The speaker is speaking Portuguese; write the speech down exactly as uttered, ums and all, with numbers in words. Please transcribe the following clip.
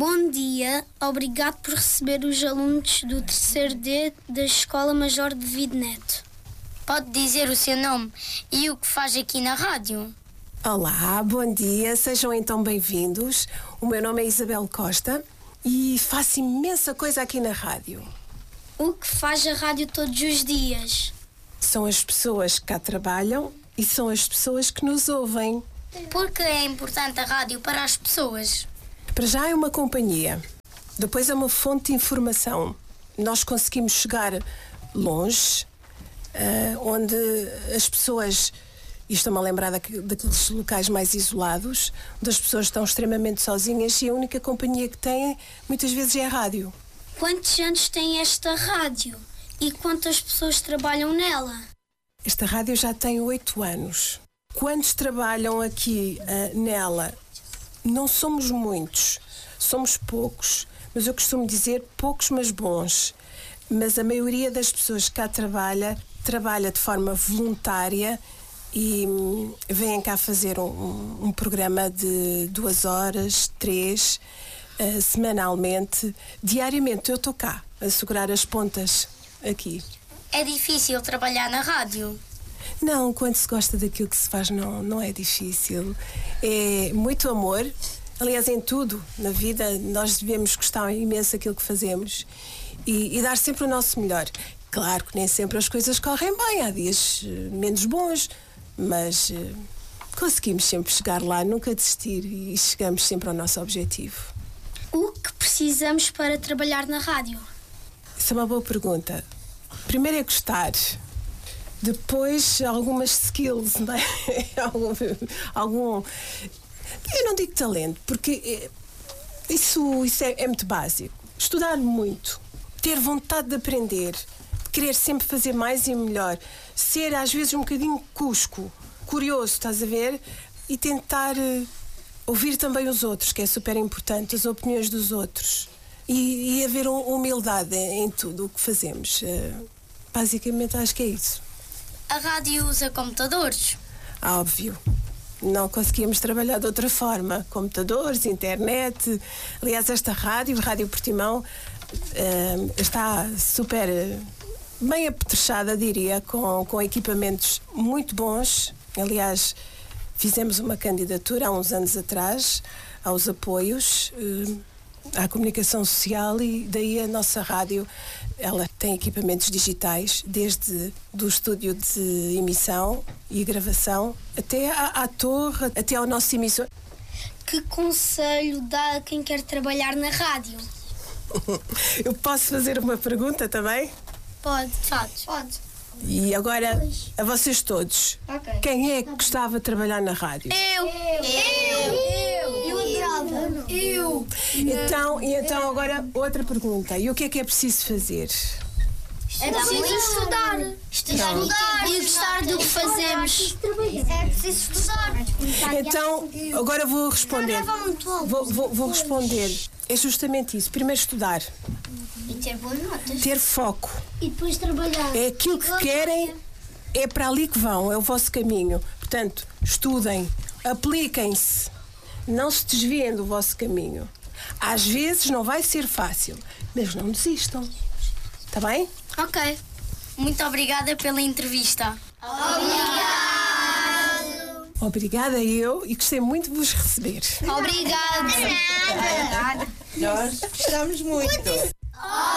Bom dia, obrigado por receber os alunos do terceiro D da Escola Major de Videneto. Pode dizer o seu nome e o que faz aqui na rádio? Olá, bom dia, sejam então bem-vindos. O meu nome é Isabel Costa e faço imensa coisa aqui na rádio. O que faz a rádio todos os dias? São as pessoas que cá trabalham e são as pessoas que nos ouvem. Por que é importante a rádio para as pessoas? Para já é uma companhia, depois é uma fonte de informação. Nós conseguimos chegar longe, uh, onde as pessoas, e estou-me a lembrar daqueles locais mais isolados, onde as pessoas estão extremamente sozinhas e a única companhia que têm, muitas vezes, é a rádio. Quantos anos tem esta rádio e quantas pessoas trabalham nela? Esta rádio já tem oito anos. Quantos trabalham aqui uh, nela? Não somos muitos, somos poucos, mas eu costumo dizer poucos, mas bons. Mas a maioria das pessoas que cá trabalha, trabalha de forma voluntária e hum, vêm cá fazer um, um, um programa de duas horas, três, uh, semanalmente. Diariamente eu estou cá, a segurar as pontas aqui. É difícil trabalhar na rádio? Não, quando se gosta daquilo que se faz não, não é difícil. É muito amor. Aliás, em tudo na vida nós devemos gostar imenso daquilo que fazemos e, e dar sempre o nosso melhor. Claro que nem sempre as coisas correm bem, há dias uh, menos bons, mas uh, conseguimos sempre chegar lá, nunca desistir e chegamos sempre ao nosso objetivo. O que precisamos para trabalhar na rádio? Isso é uma boa pergunta. Primeiro é gostar. Depois, algumas skills, não é? algum, algum... Eu não digo talento, porque isso, isso é, é muito básico. Estudar muito, ter vontade de aprender, querer sempre fazer mais e melhor, ser às vezes um bocadinho cusco, curioso, estás a ver? E tentar uh, ouvir também os outros, que é super importante, as opiniões dos outros. E, e haver um, humildade em tudo o que fazemos. Uh, basicamente, acho que é isso. A rádio usa computadores? Óbvio. Não conseguíamos trabalhar de outra forma. Computadores, internet. Aliás, esta rádio, Rádio Portimão, está super bem apetrechada, diria, com, com equipamentos muito bons. Aliás, fizemos uma candidatura há uns anos atrás aos apoios à comunicação social e daí a nossa rádio, ela tem equipamentos digitais, desde do estúdio de emissão e gravação até à, à torre, até ao nosso emissor. Que conselho dá a quem quer trabalhar na rádio? Eu posso fazer uma pergunta também? Pode, pode. Pode. E agora, a vocês todos, okay. Quem é que gostava de trabalhar na rádio? Eu! Eu! Eu! Eu adorava! Eu! Então, e então agora outra pergunta. E o que é que é preciso fazer? É preciso estudar. Estudar e gostar do que fazemos. É preciso estudar. Então, agora vou responder. Vou, vou, vou responder. É justamente isso. Primeiro estudar. E ter boas notas. Ter foco. E depois trabalhar. É aquilo que querem, é para ali que vão, é o vosso caminho. Portanto, estudem, apliquem-se, não se desviem do vosso caminho. Às vezes não vai ser fácil, mas não desistam. Está bem? Ok. Muito obrigada pela entrevista. Obrigada. Obrigada eu e gostei muito de vos receber. Obrigada. Nós gostamos muito.